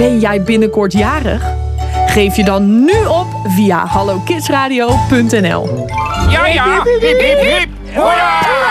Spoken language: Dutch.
Ben jij binnenkort jarig? Geef je dan nu op via hallokidsradio.nl. Ja, hip, hip, hip, hip. Hoera!